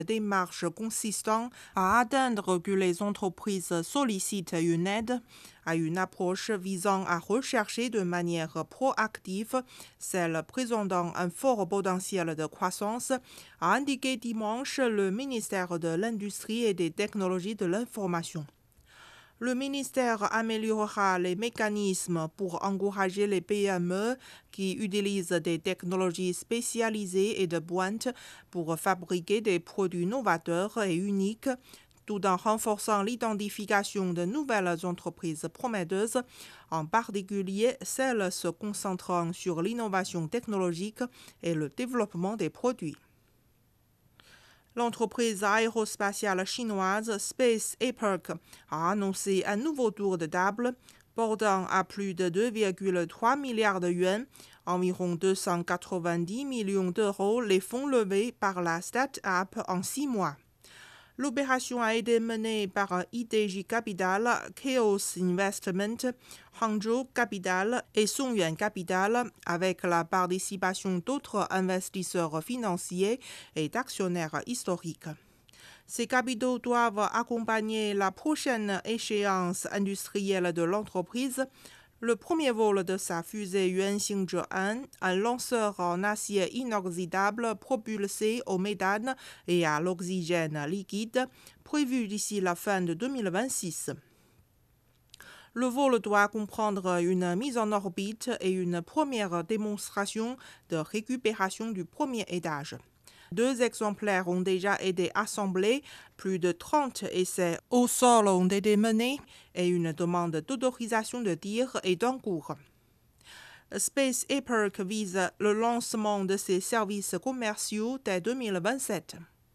démarche consistant à atteindre que les entreprises sollicitent une aide à une approche visant à rechercher de manière proactive celle présentant un fort potentiel de croissance, a indiqué dimanche le ministère de l'Industrie et des Technologies de l'Information. Le ministère améliorera les mécanismes pour encourager les PME qui utilisent des technologies spécialisées et de pointe pour fabriquer des produits novateurs et uniques, tout en renforçant l'identification de nouvelles entreprises prometteuses, en particulier celles se concentrant sur l'innovation technologique et le développement des produits. L'entreprise aérospatiale chinoise Space Epoch a annoncé un nouveau tour de table portant à plus de 2,3 milliards de yuans, environ 290 millions d'euros, les fonds levés par la start-up en 6 mois. L'opération a été menée par IDG Capital, Chaos Investment, Hangzhou Capital et Songyuan Capital, avec la participation d'autres investisseurs financiers et d'actionnaires historiques. Ces capitaux doivent accompagner la prochaine échéance industrielle de l'entreprise, le premier vol de sa fusée Yuanxing-1, un lanceur en acier inoxydable propulsé au méthane et à l'oxygène liquide, prévu d'ici la fin de 2026. Le vol doit comprendre une mise en orbite et une première démonstration de récupération du premier étage. 2 exemplaires ont déjà été assemblés, plus de 30 essais au sol ont été menés et une demande d'autorisation de tir est en cours. Space Epoch vise le lancement de ses services commerciaux dès 2027.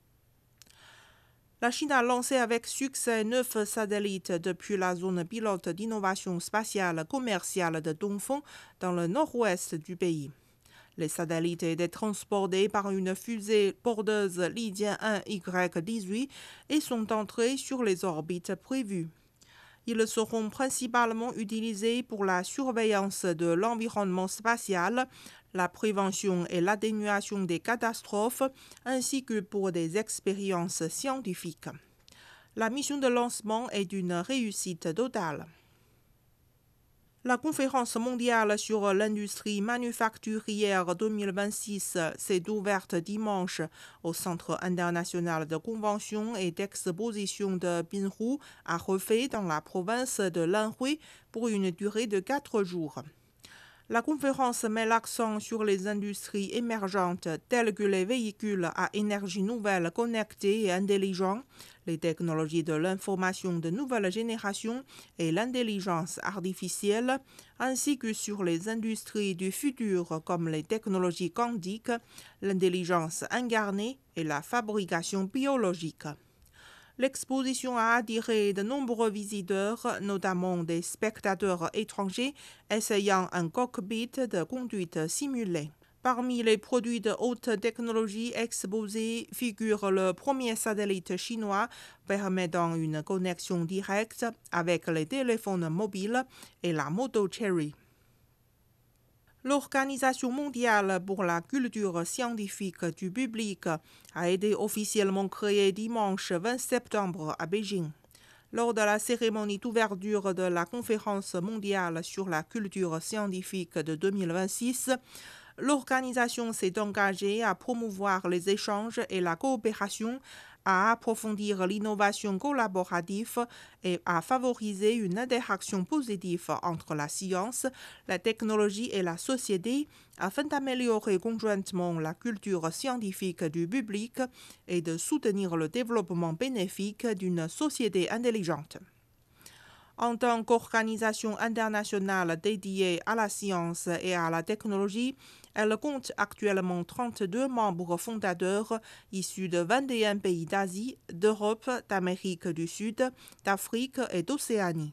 La Chine a lancé avec succès 9 satellites depuis la zone pilote d'innovation spatiale commerciale de Dongfeng dans le nord-ouest du pays. Les satellites étaient transportés par une fusée porteuse Lydien 1Y18 et sont entrés sur les orbites prévues. Ils seront principalement utilisés pour la surveillance de l'environnement spatial, la prévention et l'atténuation des catastrophes, ainsi que pour des expériences scientifiques. La mission de lancement est une réussite totale. La conférence mondiale sur l'industrie manufacturière 2026 s'est ouverte dimanche au Centre international de convention et d'exposition de Binhu à Hefei dans la province de Lanhui pour une durée de 4 jours. La conférence met l'accent sur les industries émergentes telles que les véhicules à énergie nouvelle connectés et intelligents, les technologies de l'information de nouvelle génération et l'intelligence artificielle, ainsi que sur les industries du futur comme les technologies quantiques, l'intelligence incarnée et la fabrication biologique. L'exposition a attiré de nombreux visiteurs, notamment des spectateurs étrangers essayant un cockpit de conduite simulé. Parmi les produits de haute technologie exposés figure le premier satellite chinois permettant une connexion directe avec les téléphones mobiles et la moto Cherry. L'Organisation mondiale pour la culture scientifique du public a été officiellement créée dimanche 20 septembre à Beijing. Lors de la cérémonie d'ouverture de la conférence mondiale sur la culture scientifique de 2026, l'organisation s'est engagée à promouvoir les échanges et la coopération, à approfondir l'innovation collaborative et à favoriser une interaction positive entre la science, la technologie et la société afin d'améliorer conjointement la culture scientifique du public et de soutenir le développement bénéfique d'une société intelligente. En tant qu'organisation internationale dédiée à la science et à la technologie, elle compte actuellement 32 membres fondateurs issus de 21 pays d'Asie, d'Europe, d'Amérique du Sud, d'Afrique et d'Océanie.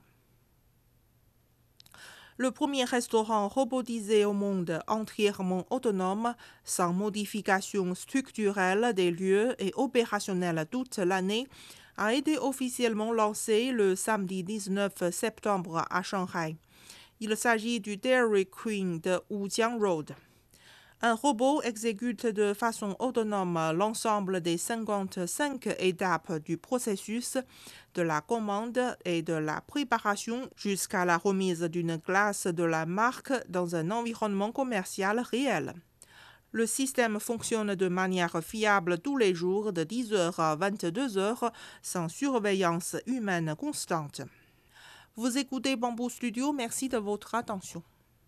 Le premier restaurant robotisé au monde entièrement autonome, sans modification structurelle des lieux et opérationnel toute l'année, a été officiellement lancé le samedi 19 septembre à Shanghai. Il s'agit du Dairy Queen de Wujiang Road. Un robot exécute de façon autonome l'ensemble des 55 étapes du processus, de la commande et de la préparation jusqu'à la remise d'une glace de la marque dans un environnement commercial réel. Le système fonctionne de manière fiable tous les jours de 10h à 22h sans surveillance humaine constante. Vous écoutez Bamboo Studio, merci de votre attention.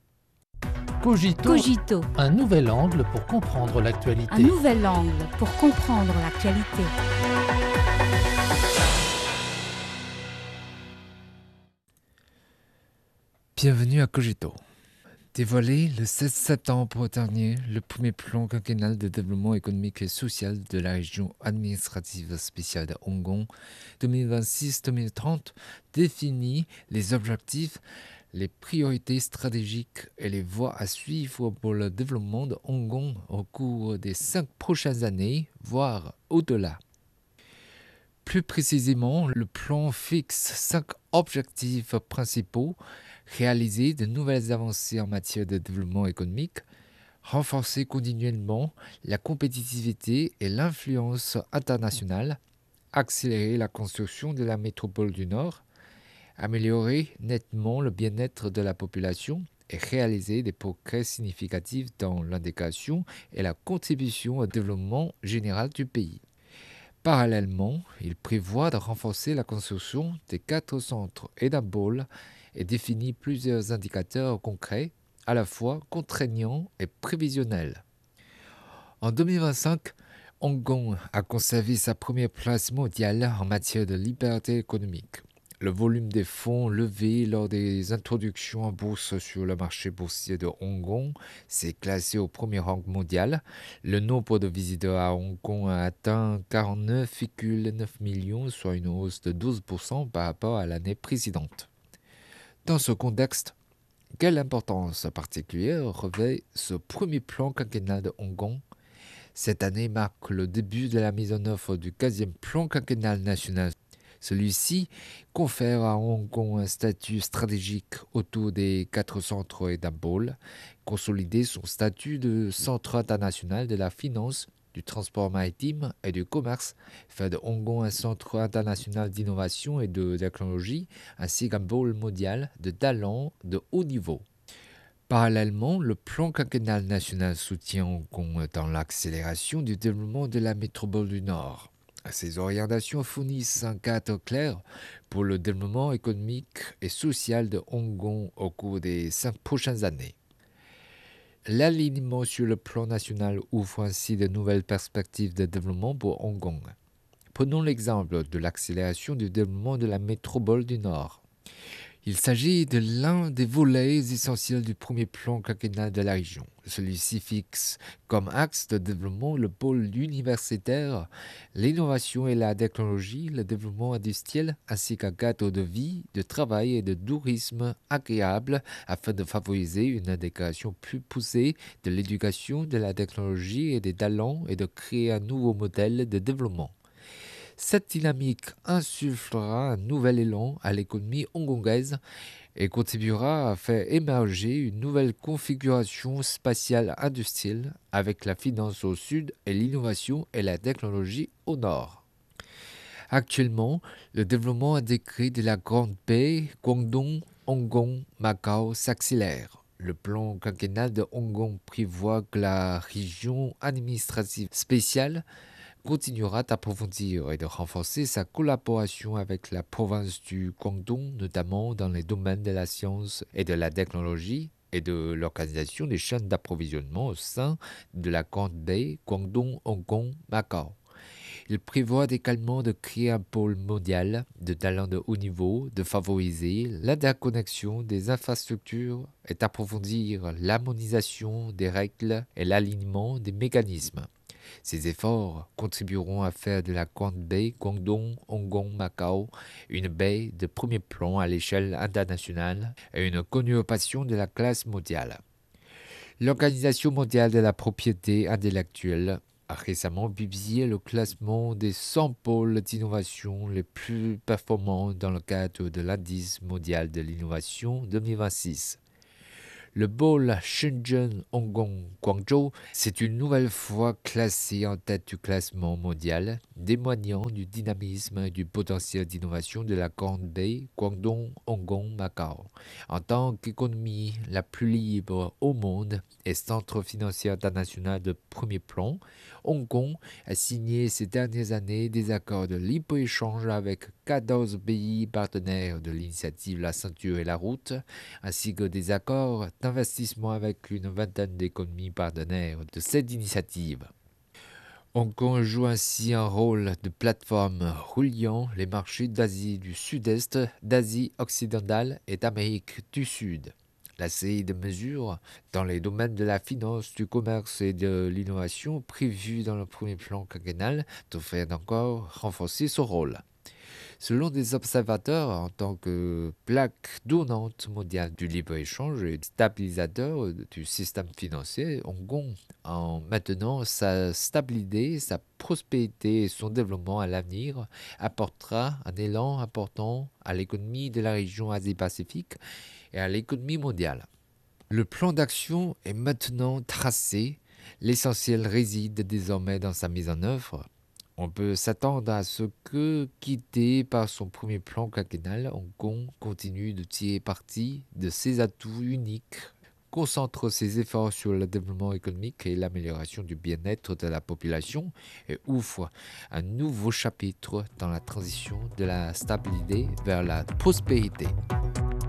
Cogito, un nouvel angle pour comprendre l'actualité. un nouvel angle pour comprendre l'actualité. Bienvenue à Cogito. Dévoilé le 16 septembre dernier, le premier plan quinquennal de développement économique et social de la région administrative spéciale de Hong Kong 2026-2030 définit les objectifs, les priorités stratégiques et les voies à suivre pour le développement de Hong Kong au cours des 5 prochaines années, voire au-delà. Plus précisément, le plan fixe 5 objectifs principaux: réaliser de nouvelles avancées en matière de développement économique, renforcer continuellement la compétitivité et l'influence internationale, accélérer la construction de la métropole du Nord, améliorer nettement le bien-être de la population et réaliser des progrès significatifs dans l'intégration et la contribution au développement général du pays. Parallèlement, il prévoit de renforcer la construction des 4 centres et d'un pôle et définit plusieurs indicateurs concrets, à la fois contraignants et prévisionnels. En 2025, Hong Kong a conservé sa première place mondiale en matière de liberté économique. Le volume des fonds levés lors des introductions en bourse sur le marché boursier de Hong Kong s'est classé au premier rang mondial. Le nombre de visiteurs à Hong Kong a atteint 49,9 millions, soit une hausse de 12% par rapport à l'année précédente. Dans ce contexte, quelle importance particulière revêt ce premier plan quinquennal de Hong Kong? Cette année marque le début de la mise en œuvre du 15e plan quinquennal national. Celui-ci confère à Hong Kong un statut stratégique autour des 4 centres et d'un pôle, consolider son statut de centre international de la finance, du transport maritime et du commerce, faire de Hong Kong un centre international d'innovation et de technologie, ainsi qu'un pôle mondial de talents de haut niveau. Parallèlement, le plan quinquennal national soutient Hong Kong dans l'accélération du développement de la métropole du Nord. Ces orientations fournissent un cadre clair pour le développement économique et social de Hong Kong au cours des 5 prochaines années. L'alignement sur le plan national ouvre ainsi de nouvelles perspectives de développement pour Hong Kong. Prenons l'exemple de l'accélération du développement de la métropole du Nord. Il s'agit de l'un des volets essentiels du premier plan quinquennal de la région. Celui-ci fixe comme axe de développement le pôle universitaire, l'innovation et la technologie, le développement industriel, ainsi qu'un cadre de vie, de travail et de tourisme agréable afin de favoriser une intégration plus poussée de l'éducation, de la technologie et des talents et de créer un nouveau modèle de développement. Cette dynamique insufflera un nouvel élan à l'économie hongkongaise et contribuera à faire émerger une nouvelle configuration spatiale industrielle avec la finance au sud et l'innovation et la technologie au nord. Actuellement, le développement intégré de la Grande Baie, Guangdong, Hong Kong, Macao s'accélère. Le plan quinquennal de Hong Kong prévoit que la région administrative spéciale continuera d'approfondir et de renforcer sa collaboration avec la province du Guangdong, notamment dans les domaines de la science et de la technologie et de l'organisation des chaînes d'approvisionnement au sein de la Grande Baie, Guangdong, Hong Kong, Macao. Il prévoit également de créer un pôle mondial de talents de haut niveau, de favoriser l'interconnexion des infrastructures et d'approfondir l'harmonisation des règles et l'alignement des mécanismes. Ces efforts contribueront à faire de la Grande Baie, Guangdong, Hong Kong, Macao une baie de premier plan à l'échelle internationale et une connotation de la classe mondiale. L'Organisation mondiale de la propriété intellectuelle a récemment publié le classement des 100 pôles d'innovation les plus performants dans le cadre de l'indice mondial de l'innovation 2026. Le pôle Shenzhen-Hong-Kong-Guangzhou s'est une nouvelle fois classé en tête du classement mondial, témoignant du dynamisme et du potentiel d'innovation de la grande baie Guangdong-Hong-Kong-Macao. En tant qu'économie la plus libre au monde et centre financier international de premier plan, Hong Kong a signé ces dernières années des accords de libre-échange avec 14 pays partenaires de l'initiative La Ceinture et la Route, ainsi que des accords d'investissement avec une vingtaine d'économies partenaires de cette initiative. Hong Kong joue ainsi un rôle de plateforme reliant les marchés d'Asie du Sud-Est, d'Asie occidentale et d'Amérique du Sud. La série de mesures dans les domaines de la finance, du commerce et de l'innovation prévues dans le premier plan quinquennal devraient encore renforcer ce rôle. Selon des observateurs, en tant que plaque tournante mondiale du libre-échange et stabilisateur du système financier, Hong Kong, en maintenant sa stabilité, sa prospérité et son développement à l'avenir, apportera un élan important à l'économie de la région Asie-Pacifique et à l'économie mondiale. Le plan d'action est maintenant tracé, l'essentiel réside désormais dans sa mise en œuvre. On peut s'attendre à ce que, guidé par son premier plan quinquennal, Hong Kong continue de tirer parti de ses atouts uniques, concentre ses efforts sur le développement économique et l'amélioration du bien-être de la population et ouvre un nouveau chapitre dans la transition de la stabilité vers la prospérité.